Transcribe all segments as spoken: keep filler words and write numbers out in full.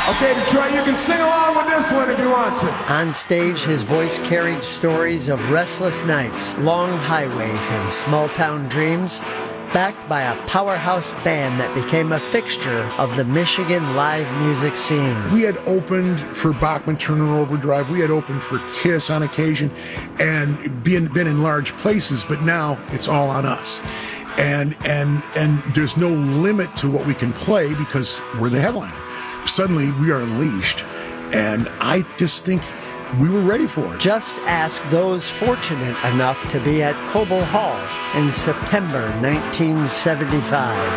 Okay, Detroit, you can sing along with this one if you want to. On stage, his voice carried stories of restless nights, long highways, and small-town dreams, backed by a powerhouse band that became a fixture of the Michigan live music scene. We had opened for Bachman Turner Overdrive. We had opened for Kiss on occasion and been, been in large places, but now it's all on us. And, and, and there's no limit to what we can play because we're the headliner. Suddenly we are unleashed, and I just think we were ready for it. Just ask those fortunate enough to be at Cobo Hall in September nineteen seventy-five.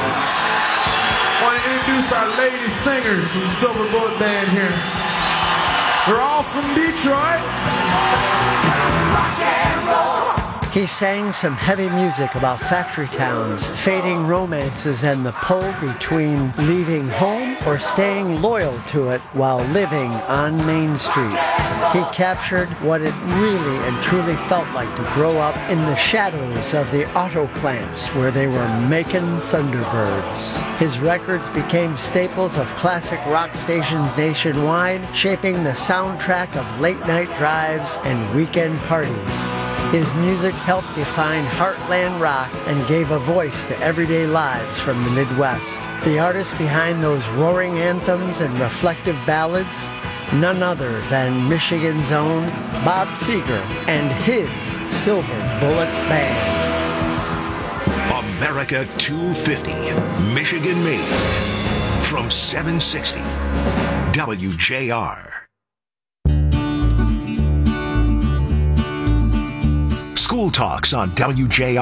I want to introduce our lady singers from the Silver Bullet Band here. They're all from Detroit. He sang some heavy music about factory towns, fading romances, and the pull between leaving home or staying loyal to it while living on Main Street. He captured what it really and truly felt like to grow up in the shadows of the auto plants where they were making Thunderbirds. His records became staples of classic rock stations nationwide, shaping the soundtrack of late-night drives and weekend parties. His music helped define heartland rock and gave a voice to everyday lives from the Midwest. The artist behind those roaring anthems and reflective ballads, none other than Michigan's own Bob Seger and his Silver Bullet Band. America two fifty, Michigan made. From seven sixty, W J R. School Talks on W J R.